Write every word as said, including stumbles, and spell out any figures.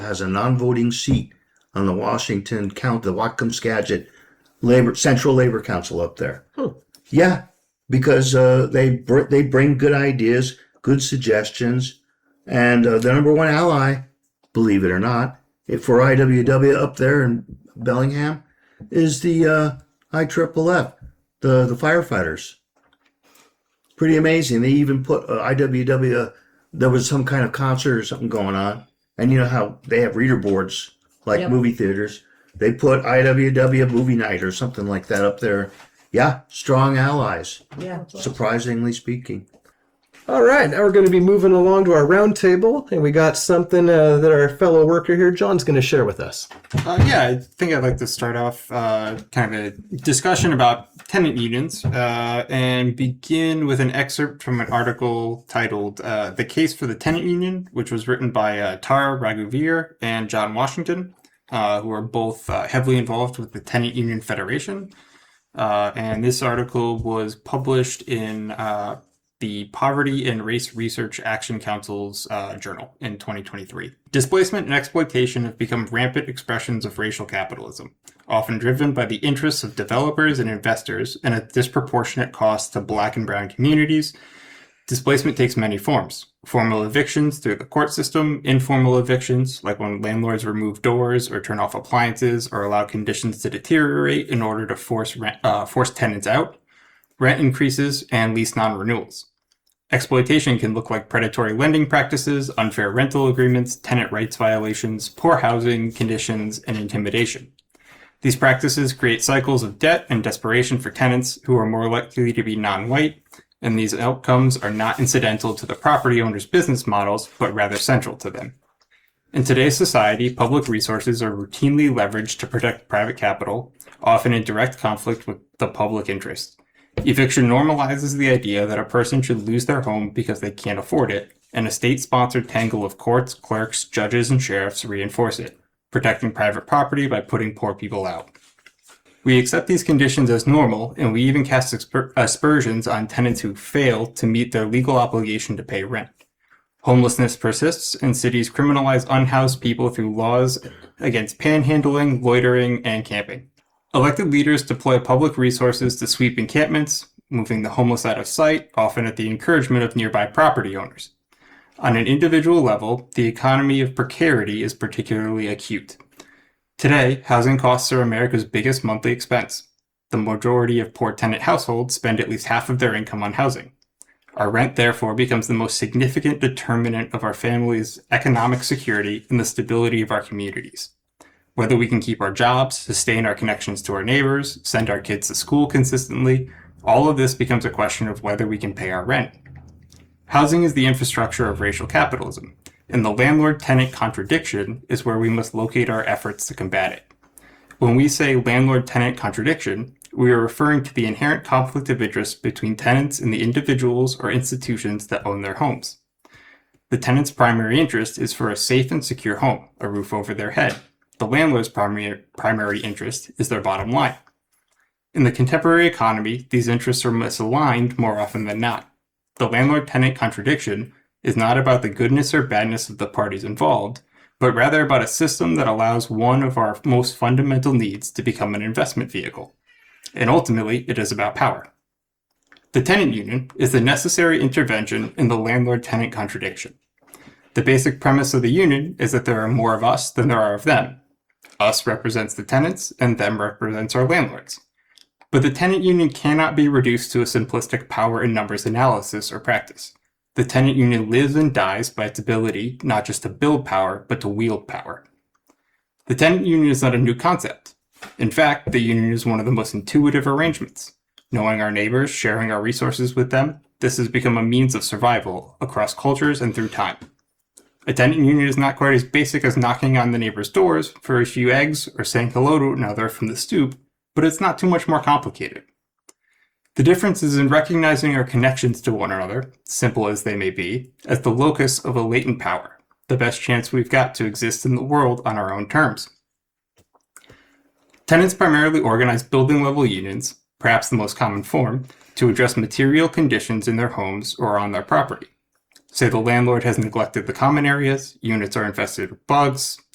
has a non-voting seat on the Washington County, the Whatcom-Skagit Labor Central Labor Council up there. Hmm. Yeah, because uh, they br- they bring good ideas, good suggestions, and uh, the number one ally, believe it or not, if for I W W up there in Bellingham, is the uh, I Triple F, the the firefighters. Pretty amazing. They even put uh, I W W. There was some kind of concert or something going on, and you know how they have reader boards like Yep. movie theaters. They put I W W movie night or something like that up there. Yeah, strong allies, Yeah. surprisingly speaking. All right, now we're going to be moving along to our round table, and we got something uh, that our fellow worker here, John's going to share with us. Uh, yeah, I think I'd like to start off uh, kind of a discussion about tenant unions uh, and begin with an excerpt from an article titled uh, The Case for the Tenant Union, which was written by uh, Tara Raghuveer and John Washington, uh, who are both uh, heavily involved with the Tenant Union Federation. Uh, and this article was published in uh, the Poverty and Race Research Action Council's uh, journal in twenty twenty-three. Displacement and exploitation have become rampant expressions of racial capitalism, often driven by the interests of developers and investors and at disproportionate cost to Black and Brown communities. Displacement takes many forms. Formal evictions through the court system, informal evictions, like when landlords remove doors or turn off appliances or allow conditions to deteriorate in order to force rent, uh, force tenants out, rent increases, and lease non-renewals. Exploitation can look like predatory lending practices, unfair rental agreements, tenant rights violations, poor housing conditions, and intimidation. These practices create cycles of debt and desperation for tenants who are more likely to be non-white, and these outcomes are not incidental to the property owner's business models, but rather central to them. In today's society, public resources are routinely leveraged to protect private capital, often in direct conflict with the public interest. Eviction normalizes the idea that a person should lose their home because they can't afford it, and a state-sponsored tangle of courts, clerks, judges, and sheriffs reinforce it, protecting private property by putting poor people out. We accept these conditions as normal, and we even cast asper- aspersions on tenants who fail to meet their legal obligation to pay rent. Homelessness persists, and cities criminalize unhoused people through laws against panhandling, loitering, and camping. Elected leaders deploy public resources to sweep encampments, moving the homeless out of sight, often at the encouragement of nearby property owners. On an individual level, the economy of precarity is particularly acute. Today, housing costs are America's biggest monthly expense. The majority of poor tenant households spend at least half of their income on housing. Our rent, therefore, becomes the most significant determinant of our family's economic security and the stability of our communities. Whether we can keep our jobs, sustain our connections to our neighbors, send our kids to school consistently, all of this becomes a question of whether we can pay our rent. Housing is the infrastructure of racial capitalism, and the landlord-tenant contradiction is where we must locate our efforts to combat it. When we say landlord-tenant contradiction, we are referring to the inherent conflict of interest between tenants and the individuals or institutions that own their homes. The tenant's primary interest is for a safe and secure home, a roof over their head. The landlord's primary, primary interest is their bottom line. In the contemporary economy, these interests are misaligned more often than not. The landlord-tenant contradiction is not about the goodness or badness of the parties involved, but rather about a system that allows one of our most fundamental needs to become an investment vehicle. And ultimately, it is about power. The tenant union is the necessary intervention in the landlord-tenant contradiction. The basic premise of the union is that there are more of us than there are of them. Us represents the tenants, and them represents our landlords. But the tenant union cannot be reduced to a simplistic power and numbers analysis or practice. The tenant union lives and dies by its ability not just to build power, but to wield power. The tenant union is not a new concept. In fact, the union is one of the most intuitive arrangements. Knowing our neighbors, sharing our resources with them, this has become a means of survival across cultures and through time. A tenant union is not quite as basic as knocking on the neighbor's doors for a few eggs or saying hello to another from the stoop, but it's not too much more complicated. The difference is in recognizing our connections to one another, simple as they may be, as the locus of a latent power, the best chance we've got to exist in the world on our own terms. Tenants primarily organize building-level unions, perhaps the most common form, to address material conditions in their homes or on their property. Say the landlord has neglected the common areas, units are infested with bugs,